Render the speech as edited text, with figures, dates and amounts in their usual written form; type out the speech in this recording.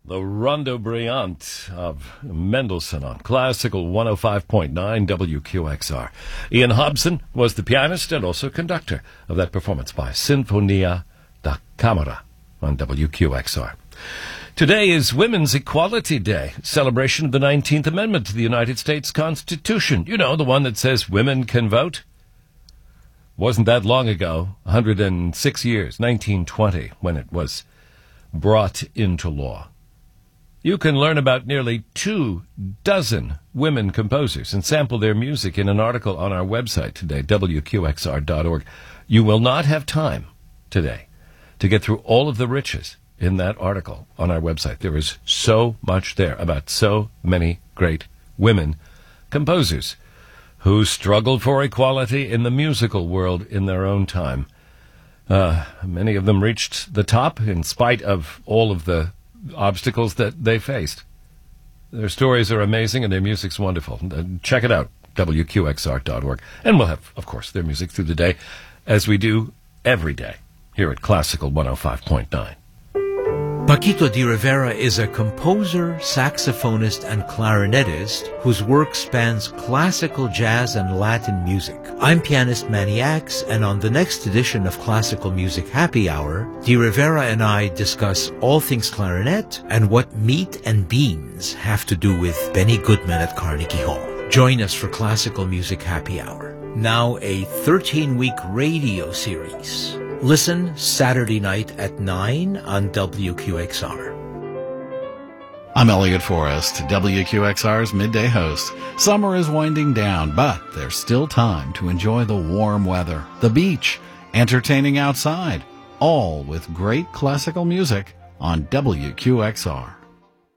the Rondo Briant of Mendelssohn on Classical 105.9 WQXR. Ian Hobson was the pianist and also conductor of that performance by Sinfonia da Camera on WQXR. Today is Women's Equality Day, celebration of the 19th Amendment to the United States Constitution. You know, the one that says women can vote. Wasn't that long ago, 106 years, 1920, when it was brought into law. You can learn about nearly 24 women composers and sample their music in an article on our website today, WQXR.org. You will not have time today to get through all of the riches in that article on our website. There is so much there about so many great women composers who struggled for equality in the musical world in their own time. Many of them reached the top in spite of all of the obstacles that they faced. Their stories are amazing and their music's wonderful. Check it out, WQXR.org. And we'll have, of course, their music through the day, as we do every day here at Classical 105.9. Paquito de Rivera is a composer, saxophonist, and clarinetist whose work spans classical, jazz, and Latin music. I'm pianist Manny Axe, and on the next edition of Classical Music Happy Hour, de Rivera and I discuss all things clarinet and what meat and beans have to do with Benny Goodman at Carnegie Hall. Join us for Classical Music Happy Hour, now a 13-week radio series. Listen Saturday night at 9 on WQXR. I'm Elliot Forrest, WQXR's midday host. Summer is winding down, but there's still time to enjoy the warm weather, the beach, entertaining outside, all with great classical music on WQXR.